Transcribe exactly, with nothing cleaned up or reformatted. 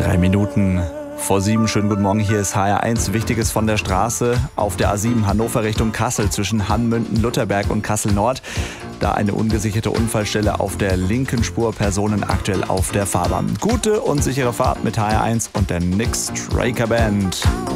Drei Minuten vor sieben. Schönen guten Morgen, hier ist H R eins. Wichtiges von der Straße auf der A sieben Hannover Richtung Kassel zwischen Hanmünden, Lutherberg und Kassel Nord. Da eine ungesicherte Unfallstelle auf der linken Spur, Personen aktuell auf der Fahrbahn. Gute und sichere Fahrt mit H R eins und der Nick Straker Band.